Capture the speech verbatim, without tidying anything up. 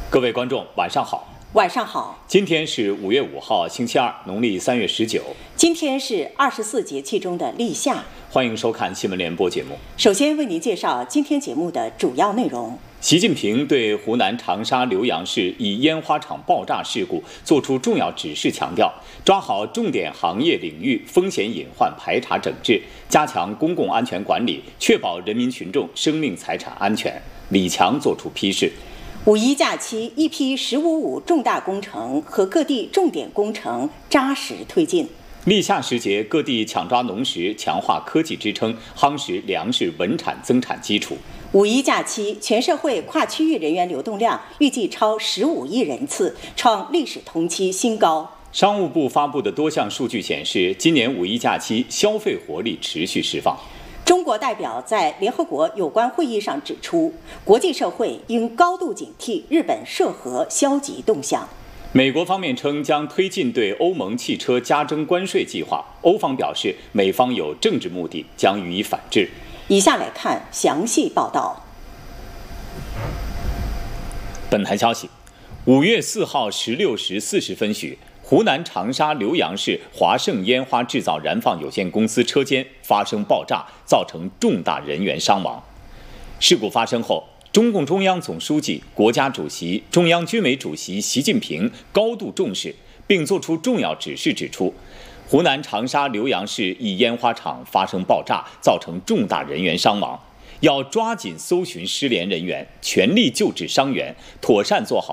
各位观众，晚上好。 晚上好。 今天是五月五号，星期二，农历三月十九。 今天是二十四节气中的立夏。 欢迎收看新闻联播节目。 首先为您介绍今天节目的主要内容。 习近平对湖南长沙浏阳市一烟花厂爆炸事故作出重要指示，强调抓好重点行业领域风险隐患排查整治，加强公共安全管理，确保人民群众生命财产安全。李强作出批示。 五一假期，一批“十五五”重大工程和各地重点工程扎实推进。 立夏时节，各地抢抓农时，强化科技支撑，夯实粮食稳产增产基础。 五一假期，全社会跨区域人员流动量预计超十五亿人次，创历史同期新高。 商务部发布的多项数据显示，今年五一假期消费活力持续释放。 中国代表在联合国有关会议上指出，国际社会应高度警惕日本涉核消极动向。 美国方面称将推进对欧盟汽车加征关税计划，欧方表示美方有政治目的，将予以反制。 以下来看详细报道。 本台消息，五月四号十六时四十分许，湖南长沙浏阳市华盛烟花制造燃放有限公司车间发生爆炸，造成重大人员伤亡。事故发生后，中共中央总书记、国家主席、中央军委主席习近平高度重视，并作出重要指示，指出湖南长沙浏阳市一烟花厂发生爆炸，造成重大人员伤亡，要抓紧搜寻失联人员，全力救治伤员，妥善做好